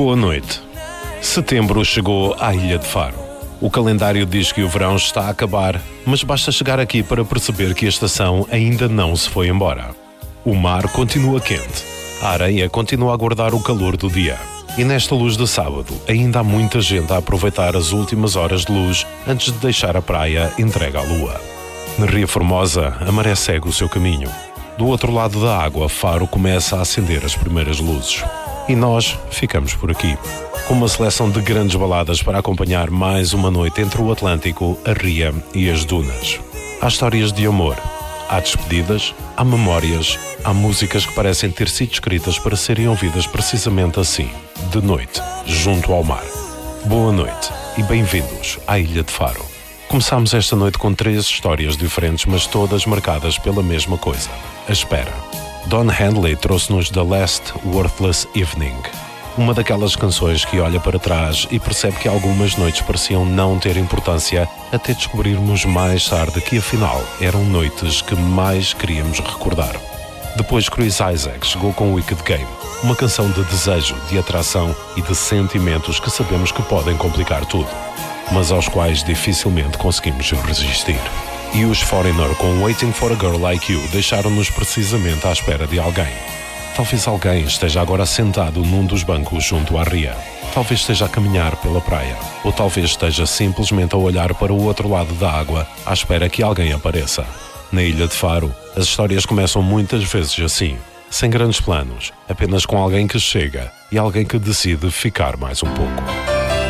Boa noite. Setembro chegou à Ilha de Faro. O calendário diz que o verão está a acabar, mas basta chegar aqui para perceber que a estação ainda não se foi embora. O mar continua quente, a areia continua a guardar o calor do dia. E nesta luz de sábado, ainda há muita gente a aproveitar as últimas horas de luz antes de deixar a praia entregue à lua. Na Ria Formosa, a maré segue o seu caminho. Do outro lado da água, Faro começa a acender as primeiras luzes. E nós ficamos por aqui, com uma seleção de grandes baladas para acompanhar mais uma noite entre o Atlântico, a Ria e as dunas. Há histórias de amor, há despedidas, há memórias, há músicas que parecem ter sido escritas para serem ouvidas precisamente assim, de noite, junto ao mar. Boa noite e bem-vindos à Ilha de Faro. Começámos esta noite com 3 histórias diferentes, mas todas marcadas pela mesma coisa, a espera. Don Henley trouxe-nos The Last Worthless Evening, uma daquelas canções que olha para trás e percebe que algumas noites pareciam não ter importância, até descobrirmos mais tarde que afinal eram noites que mais queríamos recordar. Depois Chris Isaak chegou com Wicked Game, uma canção de desejo, de atração e de sentimentos que sabemos que podem complicar tudo, mas aos quais dificilmente conseguimos resistir. E os Foreigner com Waiting for a Girl Like You deixaram-nos precisamente à espera de alguém. Talvez alguém esteja agora sentado num dos bancos junto à ria. Talvez esteja a caminhar pela praia. Ou talvez esteja simplesmente a olhar para o outro lado da água à espera que alguém apareça. Na Ilha de Faro, as histórias começam muitas vezes assim, sem grandes planos, apenas com alguém que chega e alguém que decide ficar mais um pouco.